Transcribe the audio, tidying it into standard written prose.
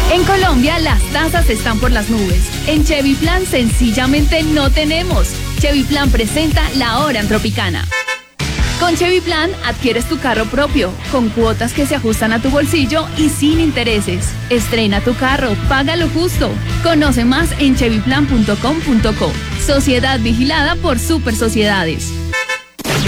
En Colombia las tasas están por las nubes. En Chevy Plan sencillamente no tenemos. Chevy Plan presenta la hora en Tropicana. Con Chevy Plan adquieres tu carro propio, con cuotas que se ajustan a tu bolsillo y sin intereses. Estrena tu carro, págalo justo. Conoce más en chevyplan.com.co. Sociedad vigilada por Super Sociedades.